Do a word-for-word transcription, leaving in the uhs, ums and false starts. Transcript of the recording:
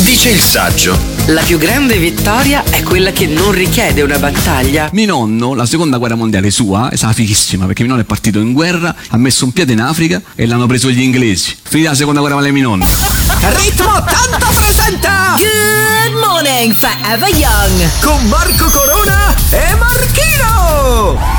Dice il saggio. La più grande vittoria è quella che non richiede una battaglia. Mio nonno, la seconda guerra mondiale sua, è stata fighissima perché mio nonno è partito in guerra, ha messo un piede in Africa e l'hanno preso gli inglesi. Finita la seconda guerra mondiale mio nonno. Ritmo ottanta presenta Good morning, Forever Young. con Marco Corona e Marchino.